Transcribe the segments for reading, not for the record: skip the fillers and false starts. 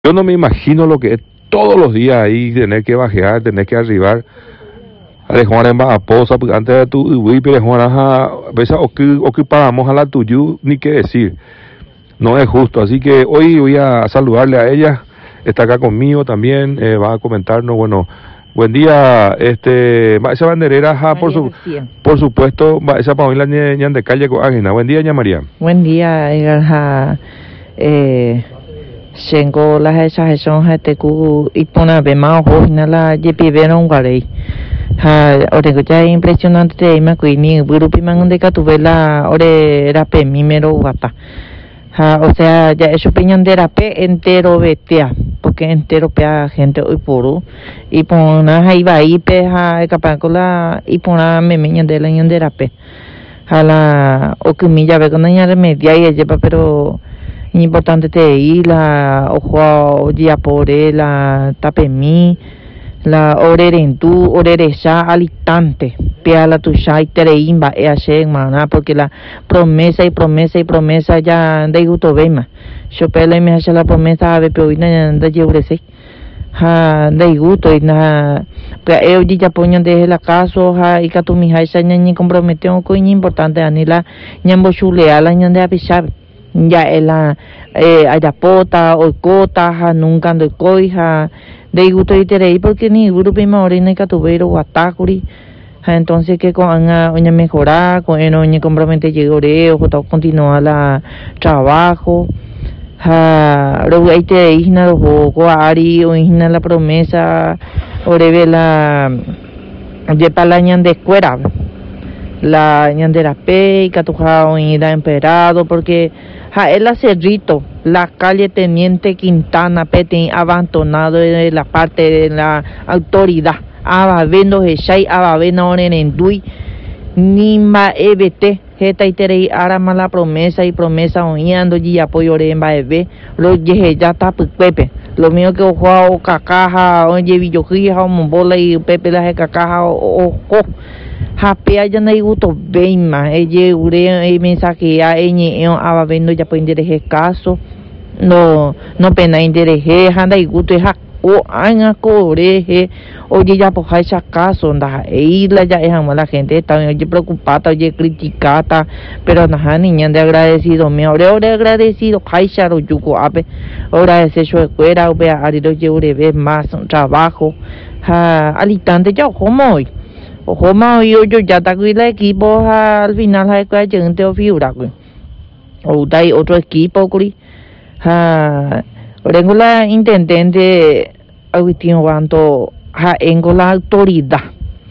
Yo no me imagino lo que es todos los días ahí tener que bajear, tener que arribar. Ale Juan en Bajaposa, porque antes de tu pero Juan a veces ocupábamos a la tuyu, ni qué decir. No es justo, así que hoy voy a saludarle a ella, está acá conmigo también, va a comentarnos, bueno, buen día, esa banderera, por supuesto, esa para hoy la ñan de calle con Ágina. Buen día, ña María. Buen día, Shengo la esa son hateku ipona bema ho la jepi veron garei. Ore ya impresionante ima kuini grupi mangunde katuvela ore rape mimero wata. O sea, ya eso peñan de rape entero betea, porque entero pea gente hoy puro y pona haiba ipe capacola y pona memeñan de la ñan de rape. La okumilla ve con ña remedia y lleva pero importante te ir la ojo ya por la tapemi la orerentu oreresha alistante pia la tu shai tereimba e ashe mana porque la promesa y promesa y promesa ya de gusto vema yo pele me hace la promesa ave peoina da lleurese de gusto y na eu ya poñan de la caso y que tu mi haisa ni comprometió con importante anila ñambo chulea la ñande apisar ya ela ayapota oikota nunca ando coija de gusto y terei porque ni grupo maorina que tuvieron guatacuri entonces que con oña mejorar con oña compromete llegoreo continúa la trabajo luego ahí te isna lo juego ari o isna la promesa oreve la yepa la ñan de escuela la ñandera pe y catujao y la emperado porque el cerrito la calle Teniente Quintana peten abandonado de la parte de la autoridad abavendo hechai abavendo onen endui nimba ebete jeta iterei arama la promesa y promesa oñando y apoyo remba ebe lo yeje ya tapu pepe lo mío que ojo cacaja oye villoquija o mombola y pepe la cacaja o Hapea ya no hay gusto veima, ella ure mensaje a ella abavendo ya puede interés caso, no pena interés, anda y gusto es o anga coreje, oye ya por esa caso, anda la ya es la gente está oye preocupada, oye criticada, pero nada niña de agradecido, me ahora agradecido, haisharo yuko ape, ahora ese su escuela, vea arido lleure ve más un trabajo, alitante ya como hoy. Ojo más yo ya está con el equipo al final hay que gente o figura o hay otro equipo curi tengo la intendente Agustín cuanto tengo la autoridad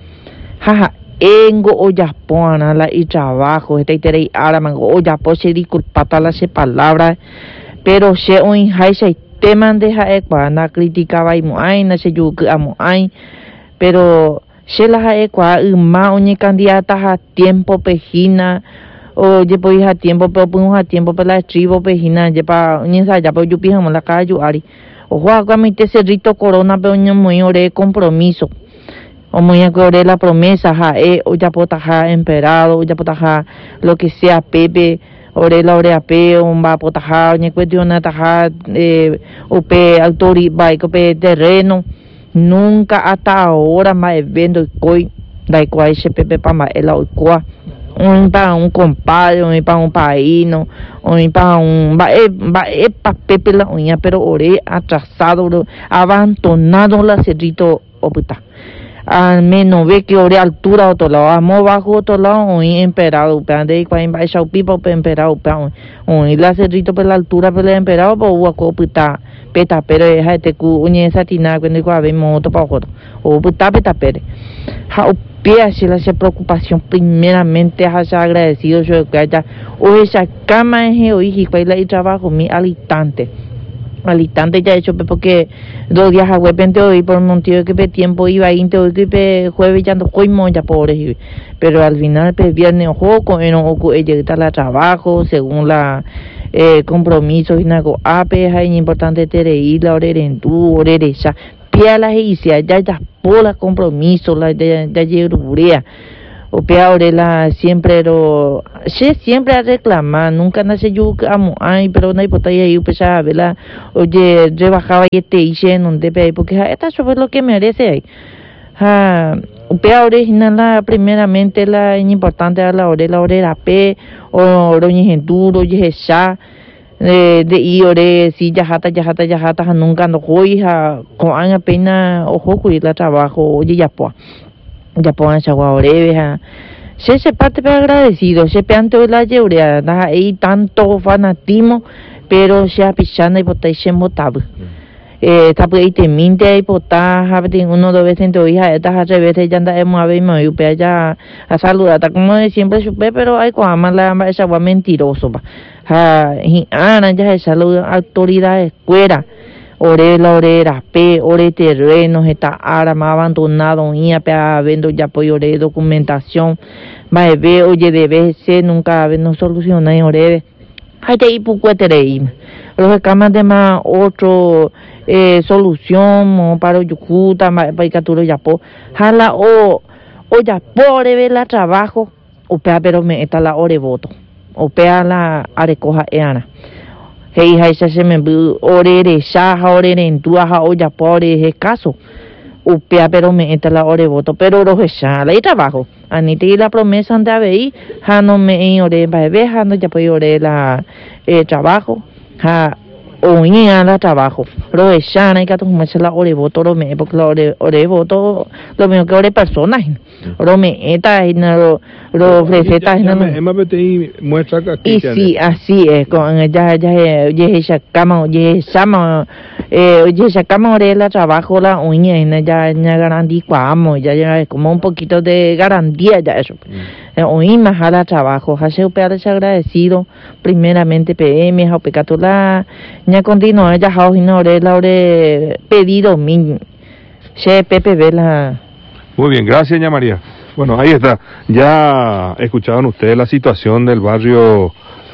tengo o ya pona la y trabajo este ahora mango o ya pose disculpata las palabras pero se un hay se teman deja cuando criticaba y muy no se yo amo ay pero se la equa ma oñe candidata a tiempo pejina o ye pues a tiempo pero pues a tiempo para la estribo pejina ye pa oñe sa ya pues yo pijamos la calle ari o juega con mi cerrito corona pero oñe muy ore compromiso o muy ore la promesa o ya pota emperado o ya pota lo que sea pepe ore la ore ape un va pota oñe cuestión ataja o pe autoridad o pe terreno nunca hasta ahora más evento coi da cual se pepe para el oikua un compadre un para un país un para un va pa pepe la uña pero ore atrasado abandonado la cerrito oputa al menos ve que ore altura otro lado amo bajo otro lado un emperado de cual va esa pipa emperado un la cerrito por la altura por el emperado por oputa peta pero es este cu uñe satina cuando vemos otro para otro o puta peta pere ha pia si la preocupación primeramente has agradecido yo que haya o esa cama es hoy y cuál el trabajo mi alistante ya hecho porque 2 días a repente hoy por un motivo que tiempo iba a inte hoy que jueves ya no ya pobre pero al final viernes ojo con ella la trabajo según la compromisos y nago ape es importante terei la orerentu oreresha pia la hicia ya por la compromiso la ya llegurea o peor la siempre lo se siempre a reclamar nunca nace yo amo ay pero no hay botella y pesa vela oye rebajaba y te hice en donde pe porque esta es lo que merece ahí o peor original la primeramente la importante a la hora pe o roñi duro y esa de iore si yajata nunca no hoy con apenas ojo cuidar la trabajo oye ya puedan chaguaore se parte pero agradecido se peante la lleurea ahí tanto fanatismo pero se apichando y botar se motable está pues ahí te minte y botar uno dos veces en tu hija estas al revés ya anda hemos habido y upea ya a saludar como de siempre supe pero hay como más la esa agua mentiroso ana ya esa autoridad escuela orera pe ore terrenos está ahora más abandonado y a vendo ya apoyo ore documentación va ve oye debe ser nunca no soluciona en ore hay que ir poco terei los camas de más otro solución para yucuta para caturo ya po jala o ya por ver la trabajo o pea pero me está la ore voto o pea la arecoja eana hey se me ore shaja ore en tu aja o ya por escaso upea pero me entra la ore voto pero lo ya la trabajo anita y la promesa de abei no me ore bebe no ya puedo ore la trabajo o la trabajo lo ya no hay que tomar la ore voto lo me porque la ore voto lo mío que ore personas lo me eta lo receta muestra aquí y sí así es con ya esa cama esa cama ore la trabajo la uña ya garantía ya como un poquito de garantía ya eso hoy más a la trabajo hace un pedazo agradecido primeramente PM o pecatola ya continúa ya la ore pedido mi se PPB la muy bien, gracias, doña María. Bueno, ahí está. Ya escucharon ustedes la situación del barrio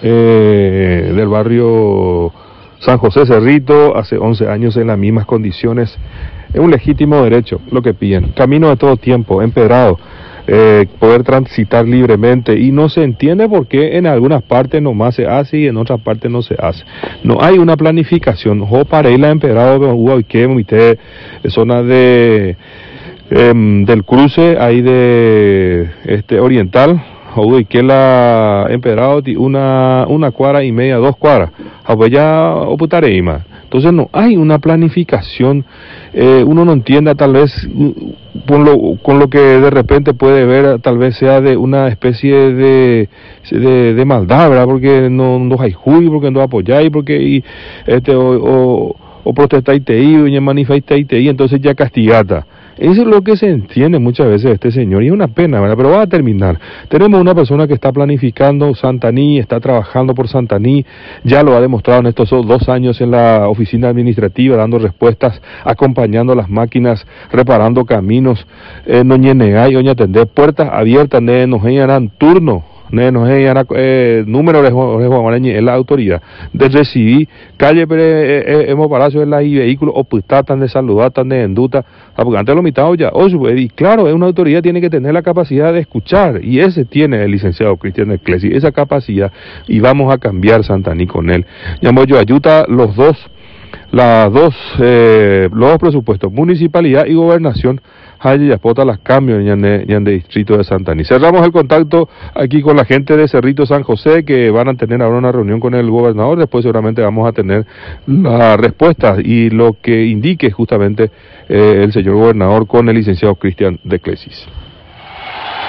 San José Cerrito, hace 11 años en las mismas condiciones. Es un legítimo derecho lo que piden. Camino de todo tiempo, empedrado, poder transitar libremente y no se entiende por qué en algunas partes nomás se hace y en otras partes no se hace. No hay una planificación. Jo para ir a empedrado con Hugo y que zona de del cruce ahí de oriental y que la empedrado una cuadra y media 2 cuadras ya oputareima. Entonces no hay una planificación, uno no entienda tal vez con lo que de repente puede ver, tal vez sea de una especie de maldad, ¿verdad? Porque no hay juicio, porque no apoyáis, porque o protestáis y manifestáis entonces ya castigata. Eso es lo que se entiende muchas veces de este señor y es una pena, ¿verdad? Pero va a terminar. Tenemos una persona que está planificando Santaní, está trabajando por Santaní, ya lo ha demostrado en estos 2 años en la oficina administrativa, dando respuestas, acompañando a las máquinas, reparando caminos, no ñenegay, oña atender puertas abiertas, nos harán turno. Número de la autoridad de recibir calle hemos palacio en la y vehículos o pues tan de saludar tan de enduta porque antes lo mitad ya y claro es una autoridad tiene que tener la capacidad de escuchar y ese tiene el licenciado Cristian Eclesi esa capacidad y vamos a cambiar Santaní con él llamo yo ayuda los dos presupuestos municipalidad y gobernación Halle Yapota las cambios en de distrito de Santaní. Cerramos el contacto aquí con la gente de Cerrito San José que van a tener ahora una reunión con el gobernador, después seguramente vamos a tener la respuesta y lo que indique justamente el señor gobernador con el licenciado Cristian Eclesi.